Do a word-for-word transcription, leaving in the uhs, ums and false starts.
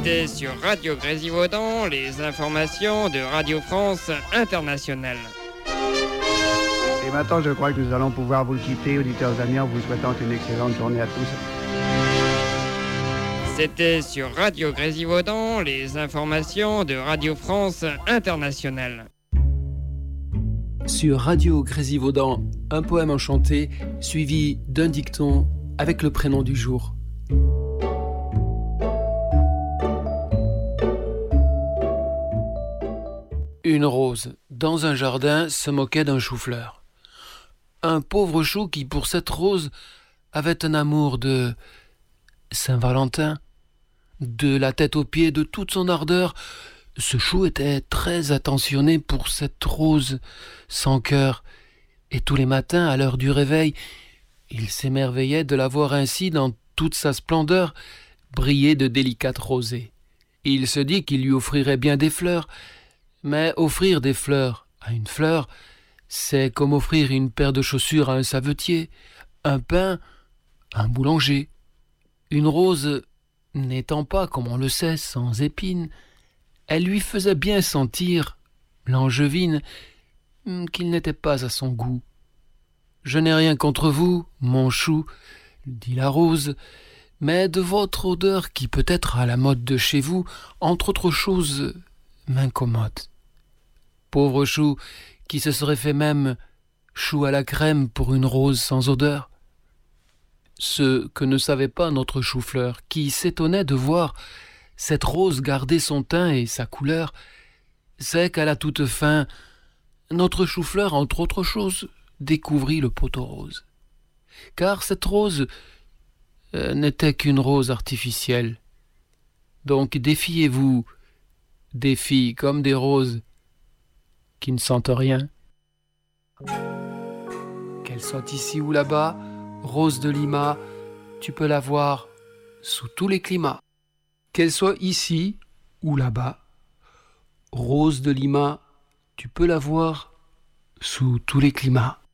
C'était sur Radio Grésivaudan, les informations de Radio France Internationale. Et maintenant, je crois que nous allons pouvoir vous quitter, auditeurs amis, en vous souhaitant une excellente journée à tous. C'était sur Radio Grésivaudan, les informations de Radio France Internationale. Sur Radio Grésivaudan, un poème enchanté suivi d'un dicton avec le prénom du jour. Une rose, dans un jardin, se moquait d'un chou-fleur. Un pauvre chou qui, pour cette rose, avait un amour de Saint-Valentin. De la tête aux pieds, de toute son ardeur, ce chou était très attentionné pour cette rose sans cœur. Et tous les matins, à l'heure du réveil, il s'émerveillait de la voir ainsi, dans toute sa splendeur, briller de délicates rosées. Il se dit qu'il lui offrirait bien des fleurs, mais offrir des fleurs à une fleur, c'est comme offrir une paire de chaussures à un savetier, un pain à un boulanger. Une rose n'étant pas, comme on le sait, sans épines, elle lui faisait bien sentir, l'angevine, qu'il n'était pas à son goût. « Je n'ai rien contre vous, mon chou, dit la rose, mais de votre odeur qui peut être à la mode de chez vous, entre autres choses, m'incommode. » Pauvre chou, qui se serait fait même chou à la crème pour une rose sans odeur. Ce que ne savait pas notre chou-fleur, qui s'étonnait de voir cette rose garder son teint et sa couleur, c'est qu'à la toute fin, notre chou-fleur, entre autres choses, découvrit le poteau rose. Car cette rose euh, n'était qu'une rose artificielle. Donc défiez-vous des filles comme des roses qui ne sentent rien. Qu'elles soient ici ou là-bas, Rose de Lima, tu peux la voir sous tous les climats. Qu'elle soit ici ou là-bas, Rose de Lima, tu peux la voir sous tous les climats.